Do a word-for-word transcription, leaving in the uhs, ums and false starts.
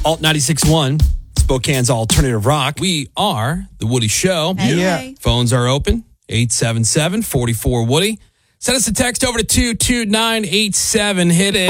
Alt ninety-six point one, Spokane's Alternative Rock. We are The Woody Show. Hey, Yeah. hey. Phones are open, eight seven seven, four four, Woody. Send us a text over to two two nine eight seven. Hit it.